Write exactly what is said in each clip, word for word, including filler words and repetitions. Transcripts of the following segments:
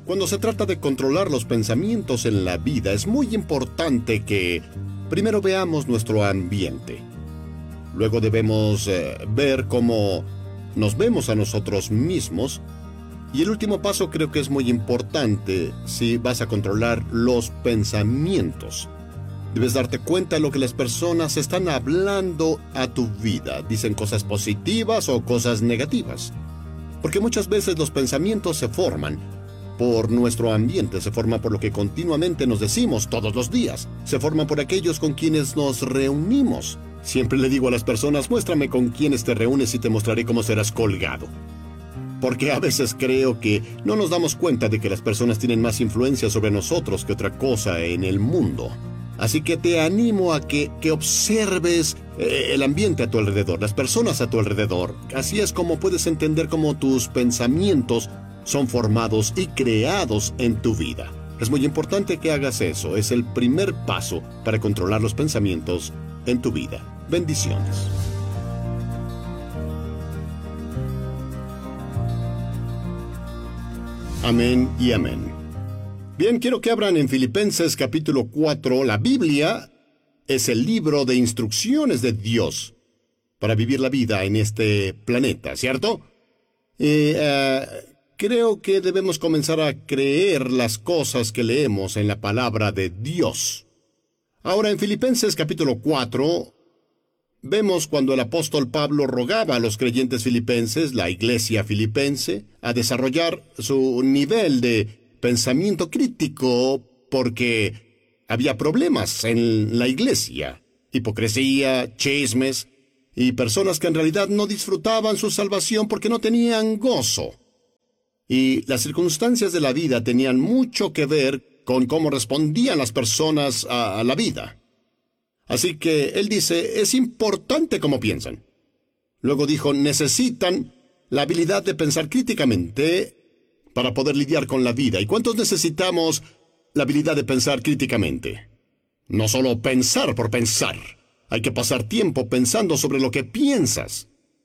Cuando se trata de controlar los pensamientos en la vida, es muy importante que primero veamos nuestro ambiente. Luego debemos eh, ver cómo nos vemos a nosotros mismos. Y el último paso creo que es muy importante si vas a controlar los pensamientos. Debes darte cuenta de lo que las personas están hablando a tu vida. Dicen cosas positivas o cosas negativas. Porque muchas veces los pensamientos se forman por nuestro ambiente, se forman por lo que continuamente nos decimos todos los días, se forman por aquellos con quienes nos reunimos. Siempre le digo a las personas, muéstrame con quienes te reúnes y te mostraré cómo serás colgado. Porque a veces creo que no nos damos cuenta de que las personas tienen más influencia sobre nosotros que otra cosa en el mundo. Así que te animo a que, que observes eh, el ambiente a tu alrededor, las personas a tu alrededor. Así es como puedes entender cómo tus pensamientos son formados y creados en tu vida. Es muy importante que hagas eso. Es el primer paso para controlar los pensamientos en tu vida. Bendiciones. Amén y amén. Bien, quiero que abran en Filipenses capítulo cuatro. La Biblia es el libro de instrucciones de Dios para vivir la vida en este planeta, ¿cierto? Y uh, creo que debemos comenzar a creer las cosas que leemos en la palabra de Dios. Ahora, en Filipenses capítulo cuatro, vemos cuando el apóstol Pablo rogaba a los creyentes filipenses, la iglesia filipense, a desarrollar su nivel de pensamiento crítico porque había problemas en la iglesia, hipocresía, chismes y personas que en realidad no disfrutaban su salvación porque no tenían gozo. Y las circunstancias de la vida tenían mucho que ver con cómo respondían las personas a, a la vida. Así que él dice, es importante cómo piensan. Luego dijo, necesitan la habilidad de pensar críticamente para poder lidiar con la vida. ¿Y cuántos necesitamos la habilidad de pensar críticamente? No solo pensar por pensar. Hay que pasar tiempo pensando sobre lo que piensas.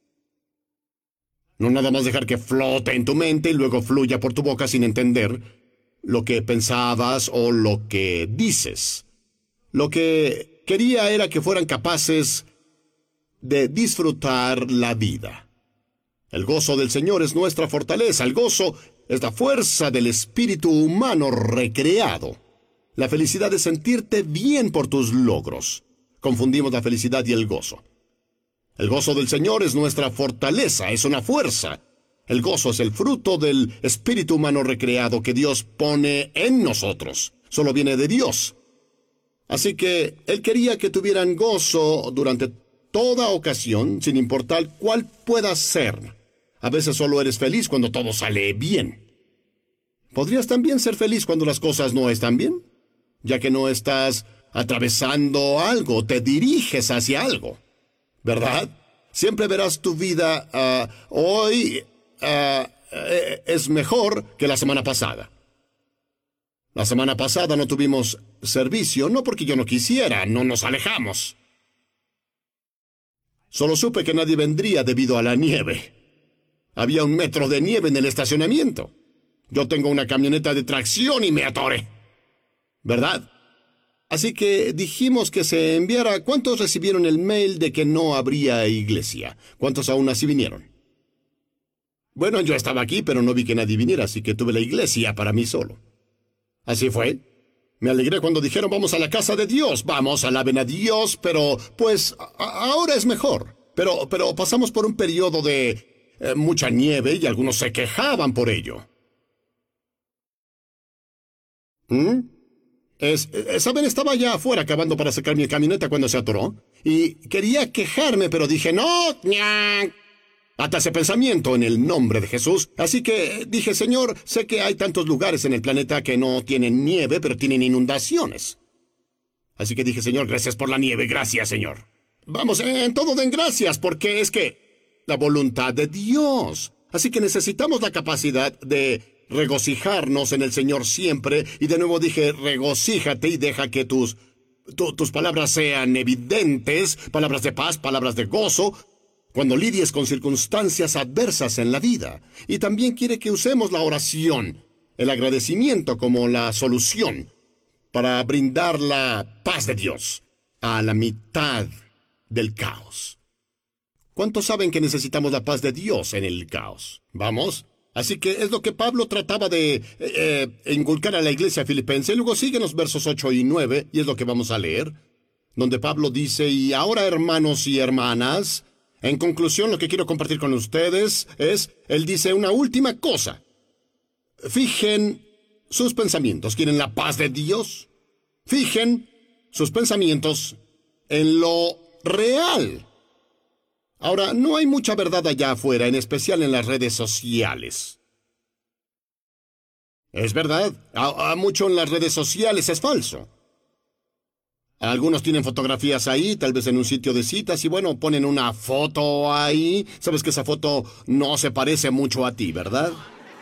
No nada más dejar que flote en tu mente y luego fluya por tu boca sin entender lo que pensabas o lo que dices. Lo que quería era que fueran capaces de disfrutar la vida. El gozo del Señor es nuestra fortaleza. El gozo es la fuerza del espíritu humano recreado. La felicidad es sentirte bien por tus logros. Confundimos la felicidad y el gozo. El gozo del Señor es nuestra fortaleza, es una fuerza. El gozo es el fruto del espíritu humano recreado que Dios pone en nosotros. Solo viene de Dios. Así que Él quería que tuvieran gozo durante toda ocasión, sin importar cuál pueda ser. A veces solo eres feliz cuando todo sale bien. ¿Podrías también ser feliz cuando las cosas no están bien? Ya que no estás atravesando algo, te diriges hacia algo, ¿verdad? Siempre verás tu vida uh, hoy uh, es mejor que la semana pasada. La semana pasada no tuvimos servicio, no porque yo no quisiera, no nos alejamos. Solo supe que nadie vendría debido a la nieve. Había un metro de nieve en el estacionamiento. Yo tengo una camioneta de tracción y me atoré, ¿verdad? Así que dijimos que se enviara. ¿Cuántos recibieron el mail de que no habría iglesia? ¿Cuántos aún así vinieron? Bueno, yo estaba aquí, pero no vi que nadie viniera, así que tuve la iglesia para mí solo. Así fue. Me alegré cuando dijeron, vamos a la casa de Dios, vamos, alaben a Dios, pero, pues, a- ahora es mejor. Pero, pero pasamos por un periodo de eh, mucha nieve y algunos se quejaban por ello. ¿Mm? Es, es, ¿Saben? Estaba allá afuera acabando para sacar mi camioneta cuando se atoró. Y quería quejarme, pero dije, no, ña. Ata ese pensamiento en el nombre de Jesús. Así que dije, Señor, sé que hay tantos lugares en el planeta que no tienen nieve, pero tienen inundaciones. Así que dije, Señor, gracias por la nieve, gracias, Señor. Vamos, en todo den gracias, porque es que la voluntad de Dios. Así que necesitamos la capacidad de regocijarnos en el Señor siempre. Y de nuevo dije, regocíjate y deja que tus, tu, tus palabras sean evidentes, palabras de paz, palabras de gozo, cuando lidies con circunstancias adversas en la vida. Y también quiere que usemos la oración el agradecimiento como la solución para brindar la paz de Dios a la mitad del caos. ¿Cuántos saben que necesitamos la paz de Dios en el caos? ¿Vamos? Así que es lo que Pablo trataba de eh, eh, inculcar a la iglesia filipense. Luego siguen los versos ocho y nueve, y es lo que vamos a leer, donde Pablo dice: y ahora, hermanos y hermanas, en conclusión, lo que quiero compartir con ustedes es, él dice una última cosa. Fijen sus pensamientos. ¿Quieren la paz de Dios? Fijen sus pensamientos en lo real. Ahora, no hay mucha verdad allá afuera, en especial en las redes sociales. Es verdad, a, a mucho en las redes sociales es falso. Algunos tienen fotografías ahí, tal vez en un sitio de citas, y bueno, ponen una foto ahí. Sabes que esa foto no se parece mucho a ti, ¿verdad?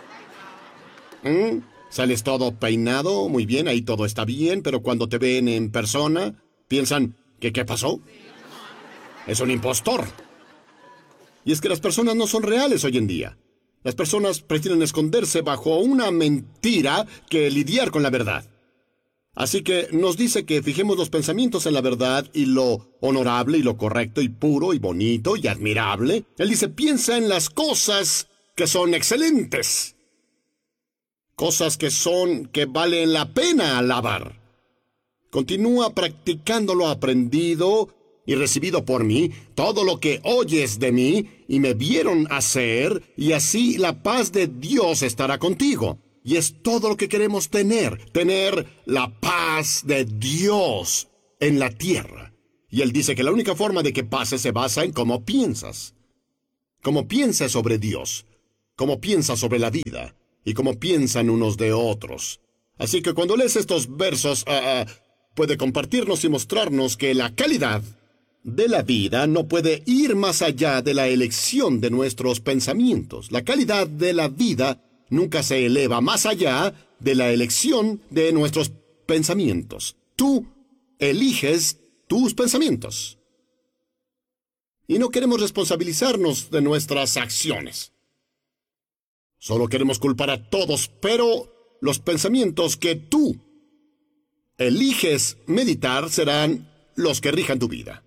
¿Mm? Sales todo peinado, muy bien, ahí todo está bien, pero cuando te ven en persona, piensan que ¿qué pasó? Es un impostor. Y es que las personas no son reales hoy en día. Las personas prefieren esconderse bajo una mentira que lidiar con la verdad. Así que nos dice que fijemos los pensamientos en la verdad y lo honorable y lo correcto y puro y bonito y admirable. Él dice, piensa en las cosas que son excelentes. Cosas que son, que valen la pena alabar. Continúa practicando lo aprendido y recibido por mí, todo lo que oyes de mí y me vieron hacer, y así la paz de Dios estará contigo. Y es todo lo que queremos tener, tener la paz de Dios en la tierra. Y él dice que la única forma de que pase se basa en cómo piensas. Cómo piensas sobre Dios, cómo piensas sobre la vida, y cómo piensan unos de otros. Así que cuando lees estos versos, uh, uh, puede compartirnos y mostrarnos que la calidad de la vida no puede ir más allá de la elección de nuestros pensamientos. La calidad de la vida nunca se eleva más allá de la elección de nuestros pensamientos. Tú eliges tus pensamientos. Y no queremos responsabilizarnos de nuestras acciones. Solo queremos culpar a todos, pero los pensamientos que tú eliges meditar serán los que rijan tu vida.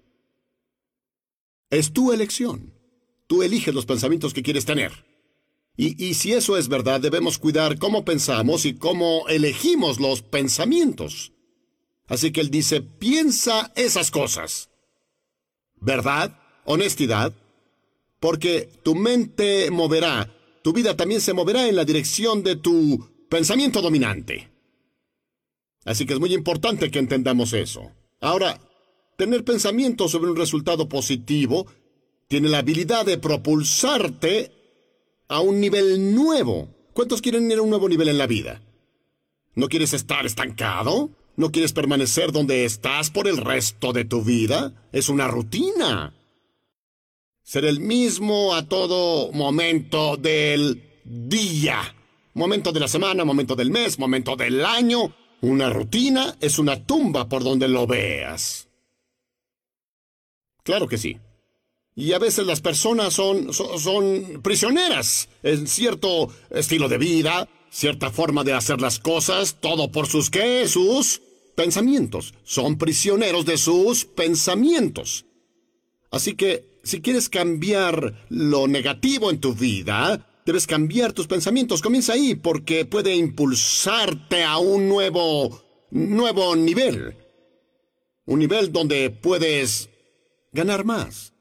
Es tu elección. Tú eliges los pensamientos que quieres tener. Y, y si eso es verdad, debemos cuidar cómo pensamos y cómo elegimos los pensamientos. Así que él dice, piensa esas cosas. ¿Verdad? Honestidad. Porque tu mente moverá, tu vida también se moverá en la dirección de tu pensamiento dominante. Así que es muy importante que entendamos eso. Ahora, tener pensamientos sobre un resultado positivo tiene la habilidad de propulsarte a un nivel nuevo. ¿Cuántos quieren ir a un nuevo nivel en la vida? ¿No quieres estar estancado? ¿No quieres permanecer donde estás por el resto de tu vida? Es una rutina. Ser el mismo a todo momento del día. Momento de la semana, momento del mes, momento del año. Una rutina es una tumba por donde lo veas. Claro que sí. Y a veces las personas son, son, son prisioneras en cierto estilo de vida, cierta forma de hacer las cosas, todo por sus ¿qué? Sus pensamientos. Son prisioneros de sus pensamientos. Así que, si quieres cambiar lo negativo en tu vida, debes cambiar tus pensamientos. Comienza ahí, porque puede impulsarte a un nuevo, nuevo nivel. Un nivel donde puedes ganar más.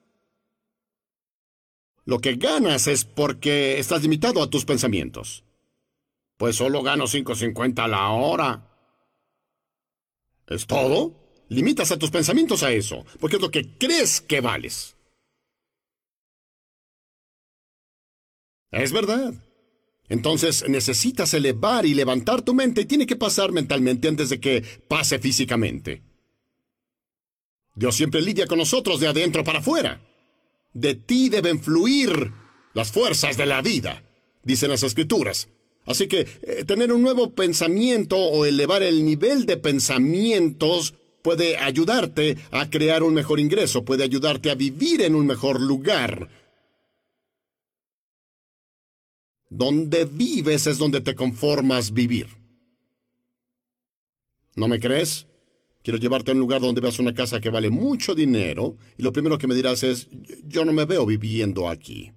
Lo que ganas es porque estás limitado a tus pensamientos. Pues solo gano cinco cincuenta a la hora. ¿Es todo? Limitas a tus pensamientos a eso, porque es lo que crees que vales. Es verdad. Entonces necesitas elevar y levantar tu mente y tiene que pasar mentalmente antes de que pase físicamente. Dios siempre lidia con nosotros de adentro para afuera. De ti deben fluir las fuerzas de la vida, dicen las Escrituras. Así que eh, tener un nuevo pensamiento o elevar el nivel de pensamientos puede ayudarte a crear un mejor ingreso, puede ayudarte a vivir en un mejor lugar. Donde vives es donde te conformas vivir. ¿No me crees? Quiero llevarte a un lugar donde veas una casa que vale mucho dinero y lo primero que me dirás es, yo no me veo viviendo aquí.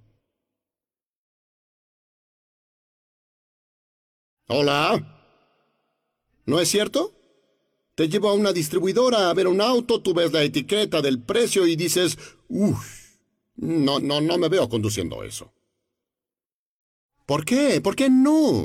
Hola. ¿No es cierto? Te llevo a una distribuidora a ver un auto, tú ves la etiqueta del precio y dices, uff, no, no, no me veo conduciendo eso. ¿Por qué? ¿Por qué no?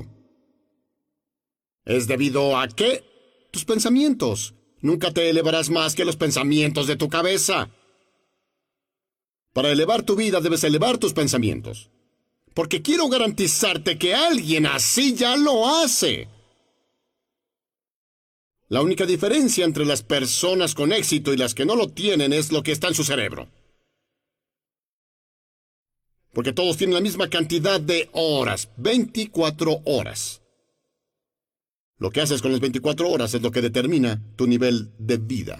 ¿Es debido a qué? Tus pensamientos. Nunca te elevarás más que los pensamientos de tu cabeza. Para elevar tu vida debes elevar tus pensamientos. Porque quiero garantizarte que alguien así ya lo hace. La única diferencia entre las personas con éxito y las que no lo tienen es lo que está en su cerebro. Porque todos tienen la misma cantidad de horas, veinticuatro horas. Lo que haces con las veinticuatro horas es lo que determina tu nivel de vida.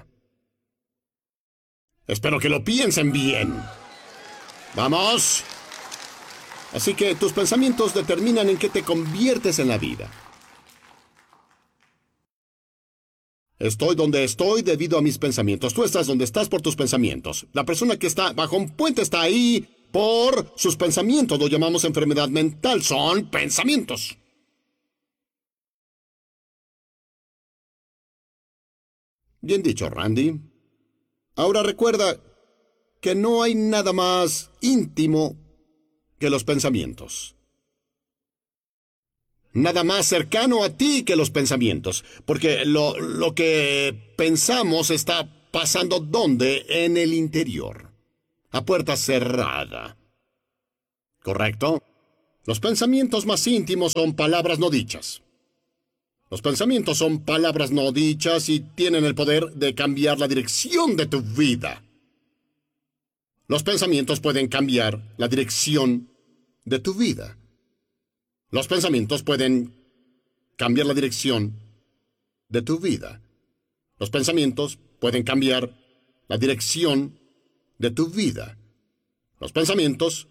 Espero que lo piensen bien. ¡Vamos! Así que tus pensamientos determinan en qué te conviertes en la vida. Estoy donde estoy debido a mis pensamientos. Tú estás donde estás por tus pensamientos. La persona que está bajo un puente está ahí por sus pensamientos. Lo llamamos enfermedad mental. Son pensamientos. Bien dicho, Randy. Ahora recuerda que no hay nada más íntimo que los pensamientos. Nada más cercano a ti que los pensamientos. Porque lo, lo que pensamos está pasando ¿dónde? En el interior. A puerta cerrada. ¿Correcto? Los pensamientos más íntimos son palabras no dichas. Los pensamientos son palabras no dichas y tienen el poder de cambiar la dirección de tu vida. Los pensamientos pueden cambiar la dirección de tu vida. Los pensamientos pueden cambiar la dirección de tu vida. Los pensamientos pueden cambiar la dirección de tu vida. Los pensamientos